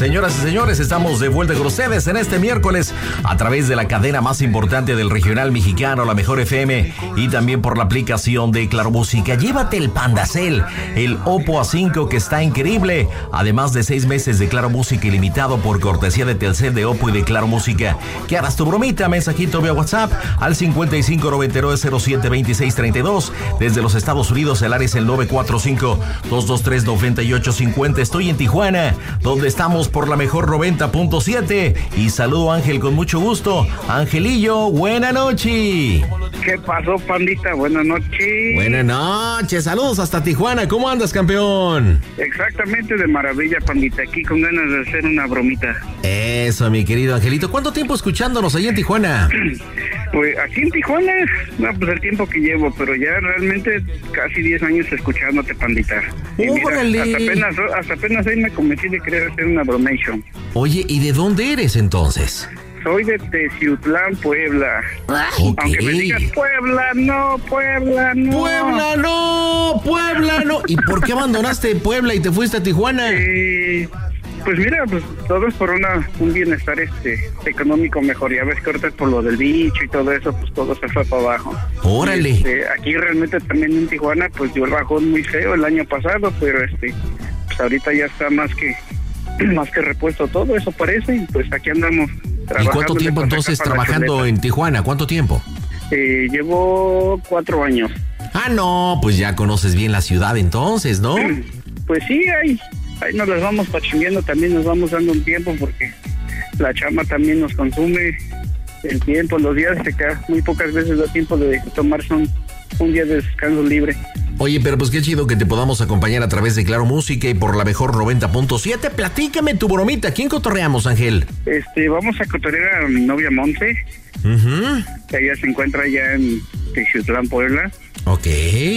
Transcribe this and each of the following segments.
Señoras y señores, estamos de vuelta con ustedes en este miércoles a través de la cadena más importante del regional mexicano, la Mejor FM, y también por la aplicación de Claro Música. Llévate el Pandacel, el Oppo A5 que está increíble, además de 6 meses de Claro Música ilimitado por cortesía de Telcel, de Oppo y de Claro Música. Que hagas tu bromita, mensajito vía WhatsApp al 5599072632. Desde los Estados Unidos, el área es el 945-223-9850. Estoy en Tijuana, donde estamos por la Mejor 90.7. Y saludo a Ángel con mucho gusto. Angelillo, buena noche. ¿Qué pasó, pandita? Buenas noches. Buenas noches, saludos hasta Tijuana. ¿Cómo andas, campeón? Exactamente, de maravilla, pandita. Aquí con ganas de hacer una bromita. Eso, mi querido Angelito. ¿Cuánto tiempo escuchándonos ahí en Tijuana? Pues aquí en Tijuana, no, pues el tiempo que llevo, pero ya realmente casi 10 años escuchándote, pandita. Y mira, hasta apenas ahí me convencí de querer hacer una bromation. Oye, ¿y de dónde eres entonces? Soy de Teciutlán, Puebla. Okay. Aunque me digas Puebla, no. Puebla, no. ¿Y por qué abandonaste Puebla y te fuiste a Tijuana? Pues mira, pues todo es por un bienestar económico mejor. Ya ves que ahorita por lo del bicho y todo eso, pues todo se fue para abajo. Órale. Aquí realmente también en Tijuana, pues dio el bajón muy feo el año pasado, pero pues ahorita ya está más que repuesto todo, eso parece, y pues aquí andamos trabajando. ¿Y cuánto tiempo entonces trabajando en Tijuana? ¿Cuánto tiempo? Llevo 4 años. Ah, no, pues ya conoces bien la ciudad entonces, ¿no? Pues sí, ahí nos las vamos pachingueando, también nos vamos dando un tiempo porque la chamba también nos consume el tiempo, los días se queda, muy pocas veces da tiempo de tomarse un día de descanso libre. Oye, pero pues qué chido que te podamos acompañar a través de Claro Música y por la Mejor 90.7. Platícame tu bromita. ¿Quién cotorreamos, Ángel? Vamos a cotorrear a mi novia Monse. Que ella se encuentra allá en Teciutlán, Puebla. Ok.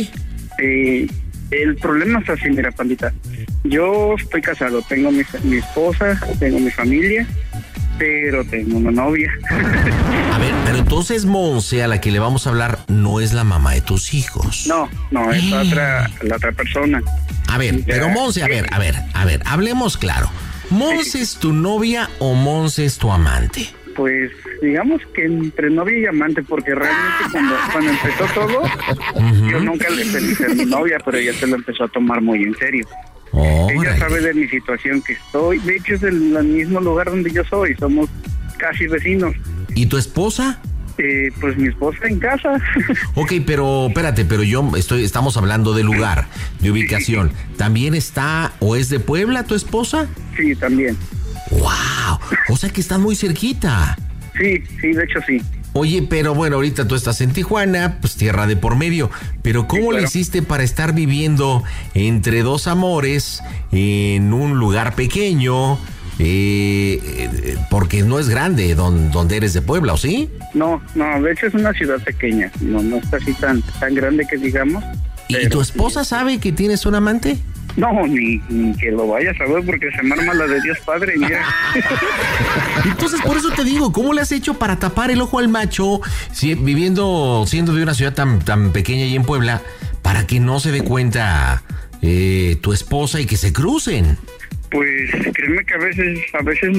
El problema es así, mira, pandita. Yo estoy casado, tengo mi esposa, tengo mi familia, pero tengo una novia. A ver, pero entonces Monse, a la que le vamos a hablar, no es la mamá de tus hijos. No, es la otra persona. A ver, pero Monse, a ver, hablemos claro. ¿Monse es tu novia o Monse es tu amante? Pues digamos que entre novia y amante, porque realmente cuando empezó todo, yo nunca le pedí ser mi novia, pero ella se lo empezó a tomar muy en serio. Ella sabe de mi situación que estoy, de hecho es el mismo lugar donde yo soy, somos casi vecinos. ¿Y tu esposa? Pues mi esposa en casa. Ok, pero espérate, pero estamos hablando de lugar, de ubicación. ¿También está o es de Puebla tu esposa? Sí, también. ¡Wow! O sea que están muy cerquita. Sí, de hecho sí. Oye, pero bueno, ahorita tú estás en Tijuana, pues tierra de por medio. Pero ¿cómo le hiciste para estar viviendo entre dos amores en un lugar pequeño? Porque no es grande donde eres de Puebla, ¿o sí? No, de hecho es una ciudad pequeña. No está así tan grande que digamos. ¿Y tu esposa sabe que tienes un amante? No, ni que lo vaya a saber porque se me arma la de Dios Padre. Mira. Entonces, por eso te digo, ¿cómo le has hecho para tapar el ojo al macho siendo de una ciudad tan pequeña y en Puebla, para que no se dé cuenta tu esposa y que se crucen? Pues créeme que a veces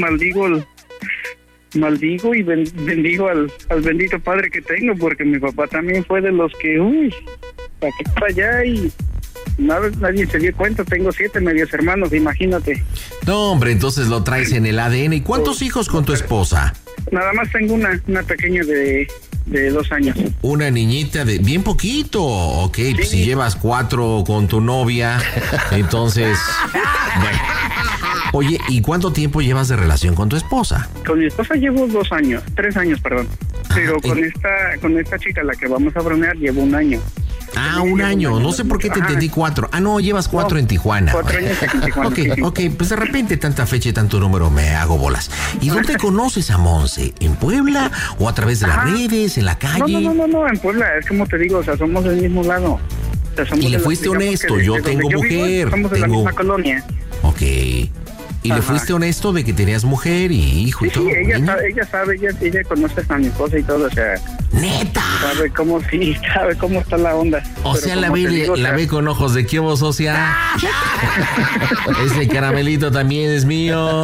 maldigo y bendigo al bendito padre que tengo, porque mi papá también fue de los que, para aquí para allá y... Nadie se dio cuenta, tengo 7 medios hermanos, imagínate. No, hombre, entonces lo traes en el ADN. ¿Y cuántos hijos con tu esposa? Nada más tengo una pequeña de 2 años. Una niñita de bien poquito. Ok, sí. Pues si llevas 4 con tu novia, entonces... Bueno. Oye, ¿y cuánto tiempo llevas de relación con tu esposa? Con mi esposa llevo 3 años, perdón. Pero con esta chica, la que vamos a bromear, llevo 1 año. Ah, 1 año. No sé por qué te entendí 4. Ah, no, llevas 4 en Tijuana. 4 años en Tijuana. Ok, pues de repente tanta fecha y tanto número me hago bolas. ¿Y dónde conoces a Monse? ¿En Puebla o a través de las redes, en la calle? No, en Puebla. Es como te digo, o sea, somos del mismo lado. O sea, y le fuiste honesto, yo tengo mujer. Somos de la misma colonia. Ok. ¿Y le fuiste honesto de que tenías mujer y hijo y todo? Sí, ella sabe, ella conoce a mi esposa y todo, o sea... ¡Neta! Sabe cómo está la onda. O sea, la ve con ojos de ¿qué hubo, socia? Ese caramelito también es mío.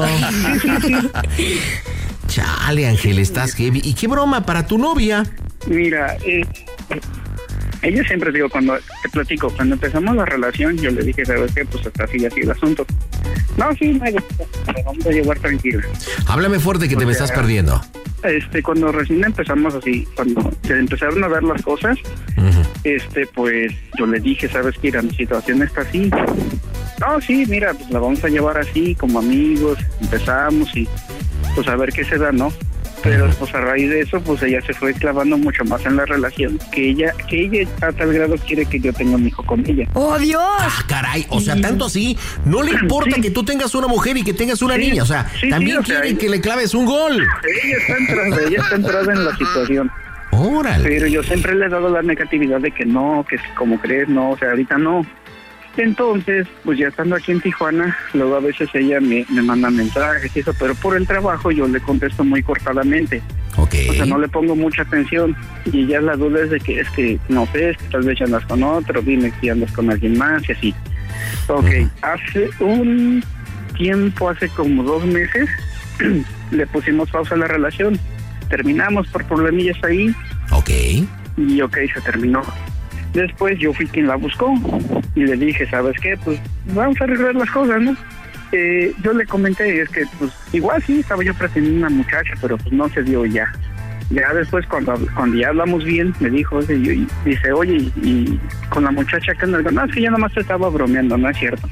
Chale, Ángel, estás heavy. ¿Y qué broma para tu novia? Mira, ella siempre digo, cuando cuando empezamos la relación, yo le dije, ¿sabes qué? Pues hasta así el asunto. No, sí, me vamos a llevar tranquila. Háblame fuerte que te me estás perdiendo. Cuando recién empezamos así, cuando se empezaron a dar las cosas, pues yo le dije, ¿sabes qué? Mi situación está así. No, sí, mira, pues la vamos a llevar así, como amigos, empezamos y pues a ver qué se da, ¿no? Pero pues a raíz de eso, pues ella se fue clavando mucho más en la relación, que ella a tal grado quiere que yo tenga un hijo con ella. ¡Oh, Dios! Ah, caray, o sea, tanto así, no le importa que tú tengas una mujer y que tengas una niña, o sea, también quiere que le claves un gol. Ella está entrada en la situación. Órale. Pero yo siempre le he dado la negatividad de que no, que como crees, no, o sea, ahorita no. Entonces, pues ya estando aquí en Tijuana, luego a veces ella me manda mensajes y eso, pero por el trabajo yo le contesto muy cortadamente. Okay. O sea, no le pongo mucha atención y ya la duda es de que no sé, es que tal vez ya andas con otro, dime si andas con alguien más y así. Ok, hace un tiempo, hace como 2 meses, le pusimos pausa a la relación. Terminamos por problemillas ahí. Ok. Y se terminó. Después yo fui quien la buscó y le dije, ¿sabes qué? Pues vamos a arreglar las cosas, ¿no? Yo le comenté, es que pues igual sí, estaba yo pretendiendo una muchacha, pero pues no se dio ya. Ya después cuando ya hablamos bien, me dijo, dice, oye, y con la muchacha que no, es que yo nomás te estaba bromeando, no es cierto.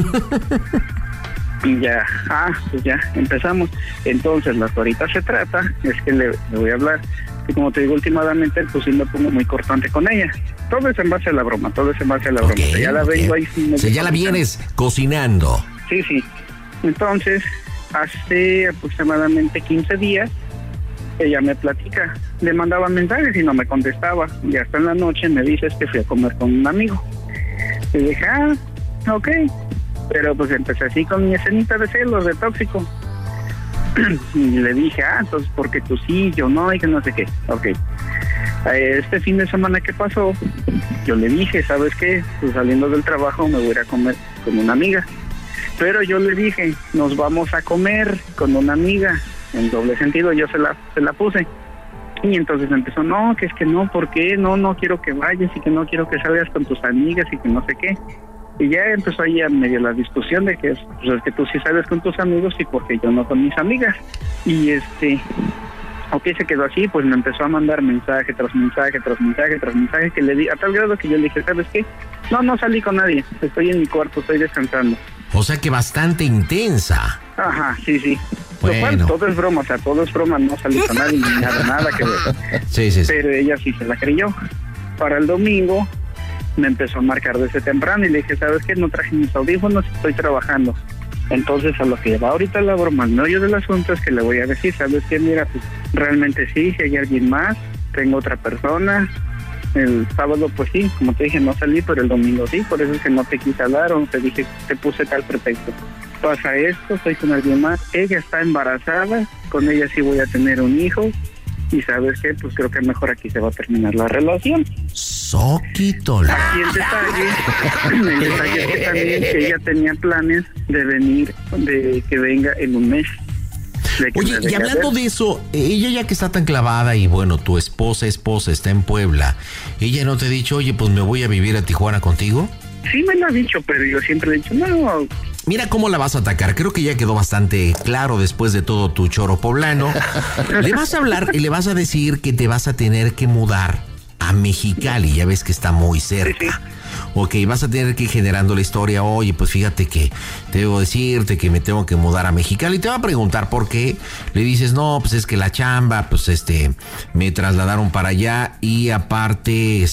Y ya, pues ya, empezamos. Entonces, lo que ahorita se trata es que le voy a hablar. Y como te digo, últimamente, pues sí me pongo muy cortante con ella. Todo es en base a la broma, Okay, ya la vengo ahí. O sea, ya la vienes cocinando. Sí. Entonces, hace aproximadamente 15 días, ella me platica. Le mandaba mensajes y no me contestaba. Y hasta en la noche me dice que fui a comer con un amigo. Y dije, ok. Pero pues empecé así con mi escenita de celos, de tóxico. Y le dije, entonces porque tú sí, yo no, y que no sé qué. Ok. Este fin de semana que pasó, yo le dije, ¿sabes qué? Pues saliendo del trabajo me voy a ir a comer con una amiga. Pero yo le dije, nos vamos a comer con una amiga. En doble sentido, yo se la puse. Y entonces empezó, no, que es que no, ¿por qué? No quiero que vayas y que no quiero que salgas con tus amigas y que no sé qué. Y ya empezó ahí a medio la discusión de que es que tú sí sales con tus amigos y porque yo no con mis amigas. Y se quedó así, pues me empezó a mandar mensaje tras mensaje, que le di, a tal grado que yo le dije, ¿sabes qué? No salí con nadie, estoy en mi cuarto, estoy descansando. O sea que bastante intensa. Ajá, sí. Bueno. Lo cual, todo es broma, no salí con nadie, ni nada que ver. Sí. Pero ella sí se la creyó. Para el domingo me empezó a marcar desde temprano y le dije, ¿sabes qué? No traje mis audífonos, estoy trabajando. Entonces, a lo que va ahorita la broma, el meollo del asunto es que le voy a decir, ¿sabes qué? Mira, pues realmente sí, si hay alguien más, tengo otra persona. El sábado, pues sí, como te dije, no salí, pero el domingo sí, por eso es que no te quise hablar o te dije, te puse tal pretexto. Pasa esto, estoy con alguien más, ella está embarazada, con ella sí voy a tener un hijo. Y ¿sabes qué? Pues creo que mejor aquí se va a terminar la relación. Soquitol. Aquí el detalle es que también ella tenía planes de venir, de que venga en un mes. Oye, y hablando de eso, ella ya que está tan clavada y bueno, tu esposa está en Puebla, ¿ella no te ha dicho, oye, pues me voy a vivir a Tijuana contigo? Sí me lo ha dicho, pero yo siempre he dicho, no. Mira cómo la vas a atacar. Creo que ya quedó bastante claro después de todo tu choro poblano. Le vas a hablar y le vas a decir que te vas a tener que mudar a Mexicali. Ya ves que está muy cerca. Sí. Ok, vas a tener que ir generando la historia. Oye, pues fíjate que debo decirte que me tengo que mudar a Mexicali. Te va a preguntar por qué. Le dices, no, pues es que la chamba, pues me trasladaron para allá. Y aparte,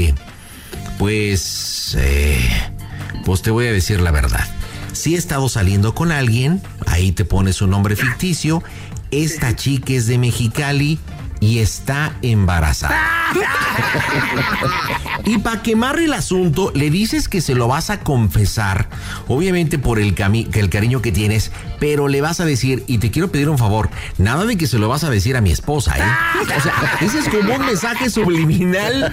pues te voy a decir la verdad. Si he estado saliendo con alguien, ahí te pones un nombre ficticio. Esta chica es de Mexicali, y está embarazada. Y para quemar el asunto, le dices que se lo vas a confesar, obviamente por el cariño que tienes, pero le vas a decir, y te quiero pedir un favor, nada de que se lo vas a decir a mi esposa, ¿eh? O sea, ese es como un mensaje subliminal.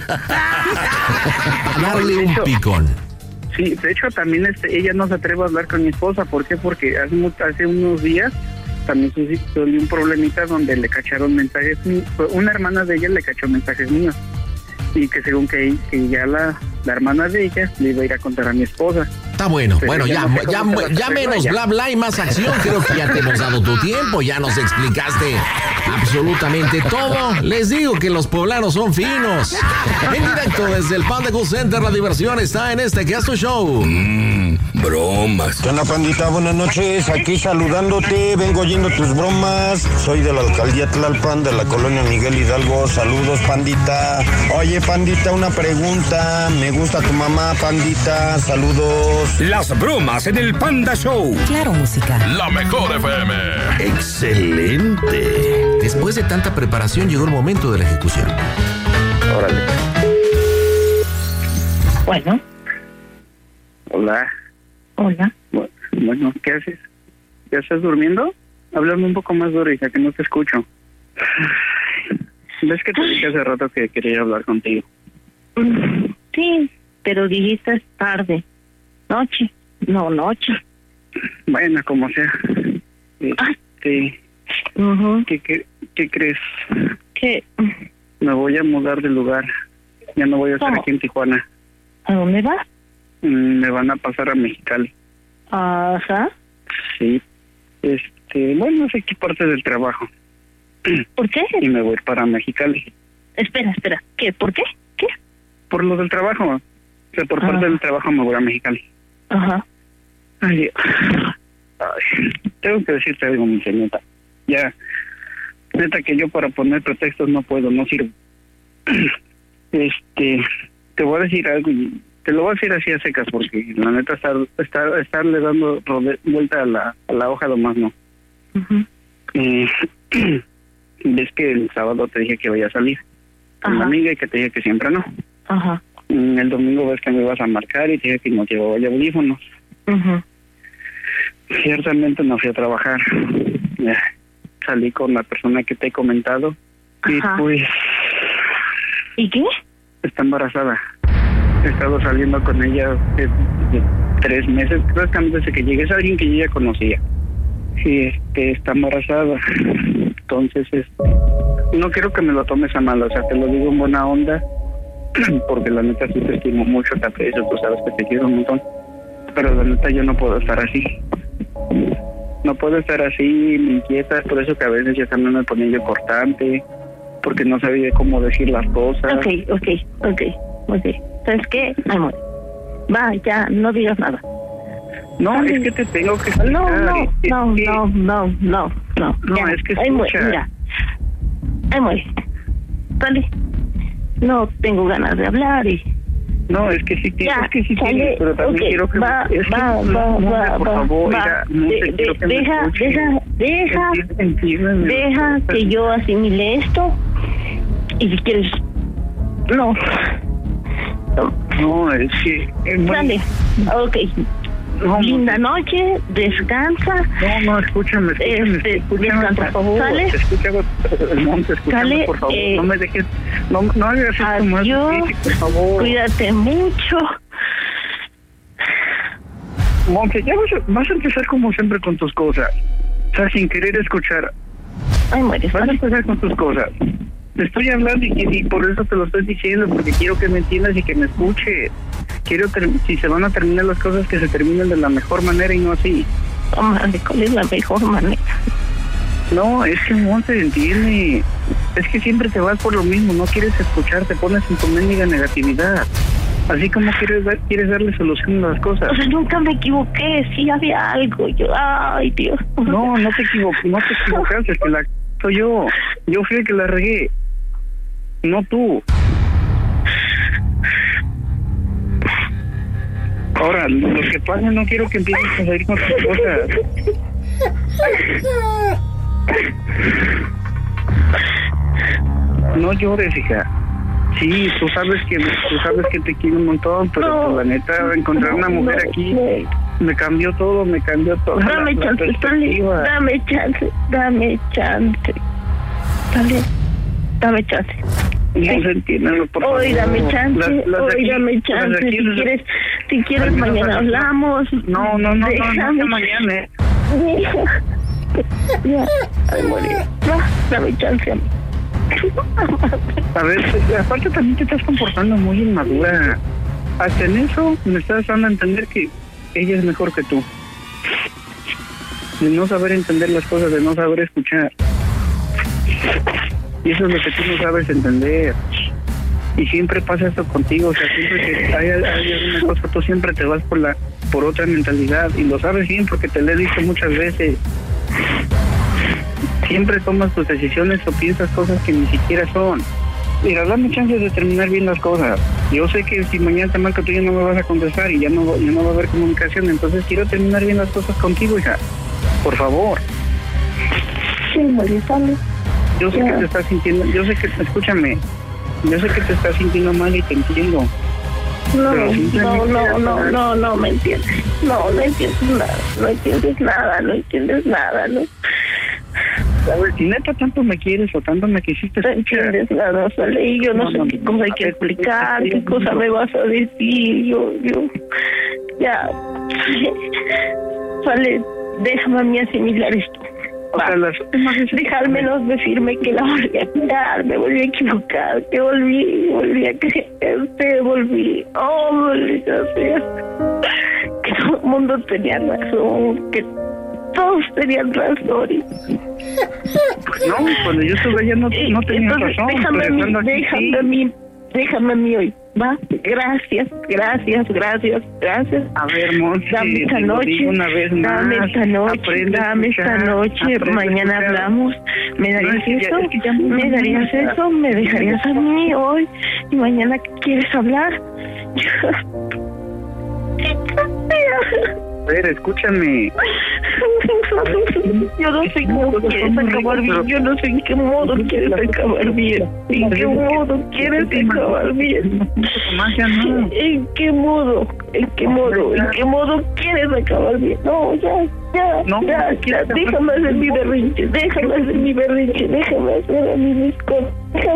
Darle un picón. Sí, de hecho también ella no se atreve a hablar con mi esposa. ¿Por qué? Porque hace unos días también sucedió un problemita donde le cacharon mensajes. Una hermana de ella le cachó mensajes míos. Y que según que ya la hermana de ella le iba a ir a contar a mi esposa. Está bueno, pero bueno, ya menos bla bla y más acción. Creo que ya te hemos dado tu tiempo, ya nos explicaste absolutamente todo. Les digo que los poblanos son finos. En directo desde el Panda Cool Center, la diversión está en este que es tu show. Bromas. ¿Qué onda, pandita? Buenas noches, aquí saludándote, vengo oyendo tus bromas. Soy de la alcaldía Tlalpan, de la colonia Miguel Hidalgo. Saludos, pandita. Oye, pandita, una pregunta. Me gusta tu mamá, pandita. Saludos. Las bromas en el Panda Show. Claro, música. La mejor FM. Excelente. Después de tanta preparación llegó el momento de la ejecución. Órale. Bueno. Hola. Hola. Bueno, ¿qué haces? ¿Ya estás durmiendo? Háblame un poco más duro, hija, que no te escucho. ¿Ves que te dije hace rato que quería hablar contigo? Sí, pero dijiste tarde. Noche. No, noche. Bueno, como sea. Uh-huh. ¿Qué crees? ¿Qué? Me voy a mudar de lugar. Ya no voy a estar aquí en Tijuana. ¿A dónde vas? Me van a pasar a Mexicali. Ajá. Sí. Bueno, es aquí parte del trabajo. ¿Por qué? Y me voy para Mexicali. Espera. ¿Qué? ¿Por qué? ¿Qué? Por lo del trabajo. O sea, por parte del trabajo me voy a Mexicali. Ajá. Ay, tengo que decirte algo, mi señora. Ya, neta que yo para poner pretextos no puedo, no sirve. Te voy a decir algo y te lo voy a decir así a secas porque la neta estarle dando vuelta a la hoja lo más no. Uh-huh. Ves que el sábado te dije que voy a salir con una amiga y que te dije que siempre no. Ajá. El domingo ves que me ibas a marcar y te dije que no llevaba ya audífonos. Uh-huh. Ciertamente no fui a trabajar. Salí con la persona que te he comentado. Y pues... ¿Y qué? Está embarazada. He estado saliendo con ella de 3 meses, prácticamente desde que llegué. Es alguien que yo ya conocía. Y está embarazada. Entonces, no quiero que me lo tomes a mal, o sea, te lo digo en buena onda, porque la neta sí te estimo mucho, te aprecio, tú sabes que te quiero un montón. Pero la neta yo no puedo estar así. No puedo estar así, me inquieta, por eso que a veces yo también me ponía yo cortante, porque no sabía cómo decir las cosas. Ok. ¿Sabes qué, amor? Va, ya, no digas nada. No, es que te tengo que explicar. No. No, es que escucha. Mira. Amor, vale. No tengo ganas de hablar y... No, es que sí tienes, pero también quiero que... Por favor, deja que yo asimile esto y si quieres... No, es que... Sale, ok. No, linda noche, descansa. No, escúchame, descansa, por favor. ¿Sale? Escúchame, por favor. No me dejes, no hagas esto más difícil, por favor. Cuídate mucho. Monte, ya vas a empezar como siempre con tus cosas. O sea, sin querer escuchar. Vas a empezar con tus cosas. Te estoy hablando y por eso te lo estoy diciendo, porque quiero que me entiendas y que me escuches. Quiero si se van a terminar las cosas, que se terminen de la mejor manera y no así. Madre, ¿cuál es la mejor manera? No, es que no se entiende. Es que siempre te vas por lo mismo, no quieres escuchar, te pones en tu mendiga negatividad. Así como quieres darle solución a las cosas. O sea, nunca me equivoqué, sí había algo. Ay, Dios. No te equivocaste, es que la soy yo. Yo fui el que la regué. No tú. Ahora, lo que pasa, no quiero que empieces a salir con tus cosas. No llores, hija. Sí, tú sabes que te quiero un montón, pero pues, la neta, encontrar una mujer aquí me cambió todo. Dame chance, Stanley, dame chance. Dale, dame chance. No se entienden, por favor. Hoy dame chance, dame chance. Si quieres mañana hablamos. No mañana. Ya, ay, morir. Dame chance a mí. A ver, aparte también te estás comportando muy inmadura. Hasta en eso me estás dando a entender que ella es mejor que tú. De no saber entender las cosas, de no saber escuchar. Y eso es lo que tú no sabes entender. Y siempre pasa esto contigo. O sea, siempre que hay alguna cosa, tú siempre te vas por otra mentalidad. Y lo sabes bien porque te lo he dicho muchas veces. Siempre tomas tus decisiones o piensas cosas que ni siquiera son. Mira, dame chance de terminar bien las cosas. Yo sé que si mañana te marco tú ya no me vas a contestar y ya no va a haber comunicación. Entonces quiero terminar bien las cosas contigo, hija. Por favor. Sí, molestando. Yo sé que te estás sintiendo, escúchame. Yo sé que te estás sintiendo mal y te entiendo. No me entiendes. No entiendes nada, ¿no? ¿Sabes? Si neta tanto me quieres o tanto me quisiste escuchar. No entiendes nada, Sale, y yo no sé qué cosa hay que explicar, qué cosa me vas a decir, yo, ya. Sale, déjame a mí asimilar esto. Deja al menos decirme que la volví a crear, me volví a equivocar, que volví a creerte, volví a hacer. Que todo el mundo tenía razón, que todos tenían razón. No, cuando yo estuve allá no tenía razón. Déjame a mí hoy, ¿va? Gracias. A ver, Monse, dame esta noche, mañana hablamos. ¿Me darías eso? ¿Me darías eso? ¿Me dejarías a mí hoy? ¿Y mañana quieres hablar? A ver, escúchame. Yo no sé cómo quieres acabar bien. Yo no sé en qué modo quieres acabar bien. ¿En qué modo quieres acabar bien? ¿En qué modo quieres acabar bien? No, ya. Déjame hacer mi berrinche. Déjame hacer a mí mis cosas.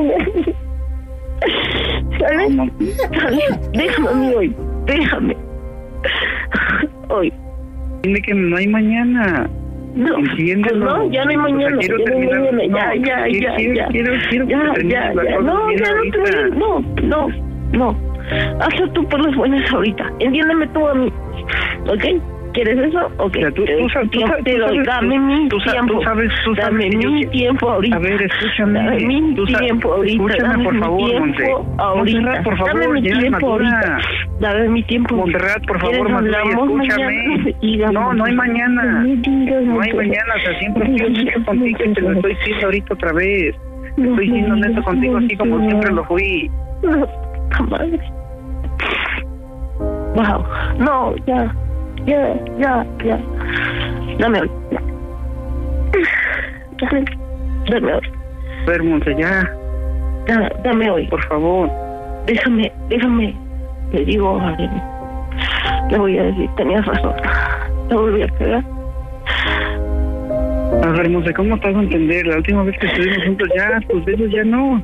¿Sabes? Déjame a mí hoy. Déjame. Hoy. Dime que no hay mañana. No, entiéndelo. No, ya no hay mañana. Quiero No. Hazlo tú por las buenas ahorita. Entiéndeme tú a mí. ¿Ok? ¿Quieres eso? Ok. Dame mi tiempo. Dame mi tiempo ahorita. A ver, escúchame. Dame mi tiempo ahorita. Escúchame, por favor, Montserrat, por favor. Dame mi tiempo ahorita. Dame mi tiempo. Montserrat, por favor, escúchame. No hay mañana. No hay mañana. O sea, siempre estoy honesto contigo y te lo estoy diciendo ahorita otra vez. Estoy siendo honesto contigo así como siempre lo fui. No, madre. Wow. No, ya. Dame hoy. Dame hoy. A ver, Monse, ya. Dame hoy. Por favor. Déjame. Le digo a alguien. Le voy a decir, tenías razón. Te volví a pegar. A ver, Monse, ¿cómo te hago entender? La última vez que estuvimos juntos ya, tus besos ya no.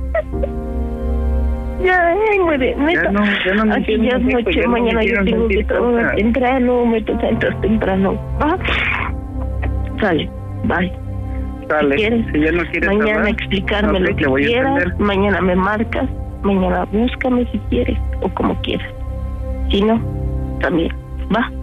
Ya, muere, neta. Ya no aquí ya es noche, mañana yo tengo que trabajar temprano, me toca entrar temprano. ¿Va? Sale, bye. Sale, si quieres, ya no quieres mañana hablar, explicarme lo que quieras, mañana me marcas, mañana búscame si quieres, o como quieras. Si no, también, ¿va?